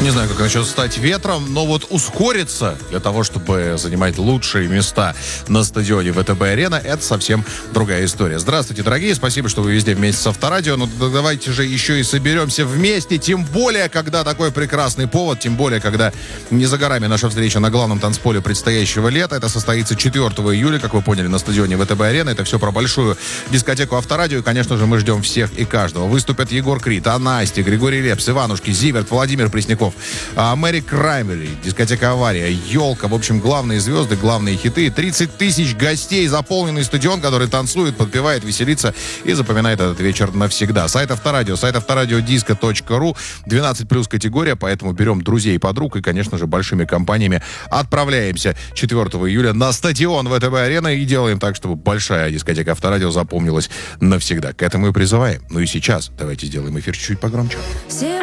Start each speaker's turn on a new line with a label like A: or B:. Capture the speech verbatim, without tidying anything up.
A: Не знаю, как насчет стать ветром, но вот ускориться для того, чтобы занимать лучшие места на стадионе ВТБ-арена, это совсем другая история. Здравствуйте, дорогие, спасибо, что вы везде вместе с Авторадио. Ну, давайте же еще и соберемся вместе, тем более, когда такой прекрасный повод, тем более, когда не за горами наша встреча на главном танцполе предстоящего лета. Это состоится четвёртого июля, как вы поняли, на стадионе ВТБ-арена. Это все про большую дискотеку Авторадио. И, конечно же, мы ждем всех и каждого. Выступят Егор Крид, Анастя, Григорий Лепс, Иванушки, Зиверт, Владимир Пресняков, а, Мэри Краймбери, дискотека «Авария», «Елка». В общем, главные звезды, главные хиты. тридцать тысяч гостей, заполненный стадион, который танцует, подпевает, веселится и запоминает этот вечер навсегда. Сайт Авторадио, сайт авторадиодиско точка ру, двенадцать плюс категория, поэтому берем друзей и подруг и, конечно же, большими компаниями отправляемся четвёртого июля на стадион ВТБ-арена и делаем так, чтобы большая дискотека Авторадио запомнилась навсегда. К этому и призываем. Ну и сейчас давайте сделаем эфир чуть-чуть погромче.